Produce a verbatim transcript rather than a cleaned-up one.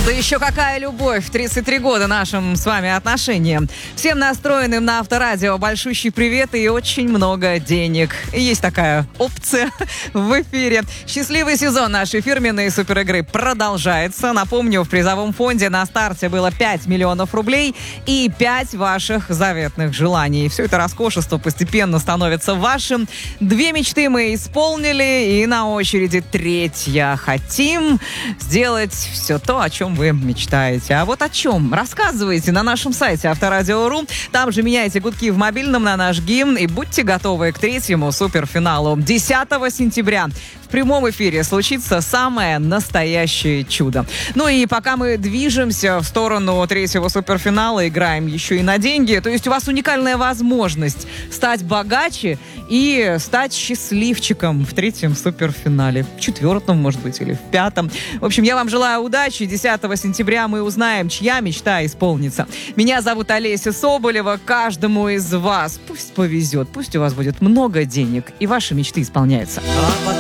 Да еще какая любовь! тридцать три года нашим с вами отношениям. Всем настроенным на Авторадио большущий привет и очень много денег. Есть такая опция в эфире. Счастливый сезон нашей фирменной суперигры продолжается. Напомню, в призовом фонде на старте было пять миллионов рублей и пять ваших заветных желаний. Все это роскошество постепенно становится вашим. Две мечты мы исполнили, и на очереди третья. Хотим сделать все то, о чем вы мечтаете. А вот о чем? Рассказывайте на нашем сайте Авторадио точка ру. Там же меняйте гудки в мобильном на наш гимн и будьте готовы к третьему суперфиналу. десятого сентября в прямом эфире случится самое настоящее чудо. Ну и пока мы движемся в сторону третьего суперфинала, играем еще и на деньги. То есть у вас уникальная возможность стать богаче и стать счастливчиком в третьем суперфинале. В четвертом, может быть, или в пятом. В общем, я вам желаю удачи. десятого сентября мы узнаем, чья мечта исполнится. Меня зовут Олеся Соболева. Каждому из вас пусть повезет, пусть у вас будет много денег, и ваши мечты исполняются.